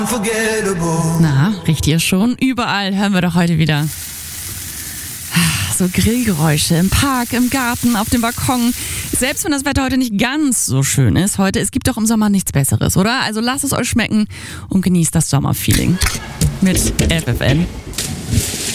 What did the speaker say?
Na, riecht ihr schon? Überall hören wir doch heute wieder so Grillgeräusche im Park, im Garten, auf dem Balkon. Selbst wenn das Wetter heute nicht ganz so schön ist heute, es gibt doch im Sommer nichts Besseres, oder? Also lasst es euch schmecken und genießt das Sommerfeeling mit FFN.